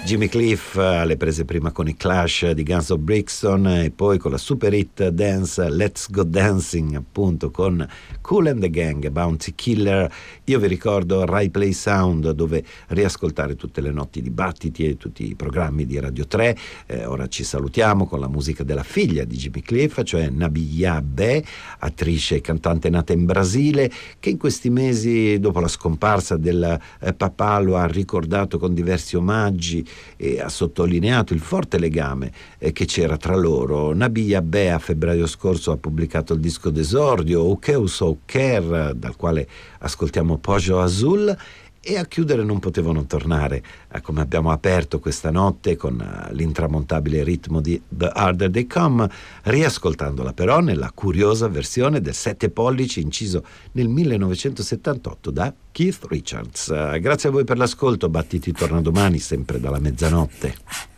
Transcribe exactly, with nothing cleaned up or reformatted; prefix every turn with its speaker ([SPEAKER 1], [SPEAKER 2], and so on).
[SPEAKER 1] Jimmy Cliff alle prese prima con i Clash di Guns of Brixton e poi con la super hit dance Let's Go Dancing, appunto, con Kool and the Gang, Bounty Killer. Io vi ricordo Rai Play Sound, dove riascoltare tutte le notti dibattiti e tutti i programmi di Radio tre. Eh, ora ci salutiamo con la musica della figlia di Jimmy Cliff, cioè Nabihah Beh, attrice e cantante nata in Brasile, che in questi mesi, dopo la scomparsa del eh, papà, lo ha ricordato con diversi omaggi e ha sottolineato il forte legame eh, che c'era tra loro. Nabihah Beh a febbraio scorso ha pubblicato il disco d'esordio O Que So Quer, dal quale ascoltiamo Pojo Azul, e a chiudere non potevo non tornare a come abbiamo aperto questa notte, con uh, l'intramontabile ritmo di The Harder They Come, riascoltandola però nella curiosa versione del sette pollici inciso nel millenovecentosettantotto da Keith Richards. Uh, grazie a voi per l'ascolto. Battiti torna domani sempre dalla mezzanotte.